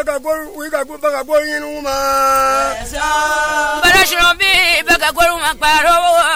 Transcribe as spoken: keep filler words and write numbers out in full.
baka goru wi ka go baka goru yin ma bara shiro bi baka goru ma paro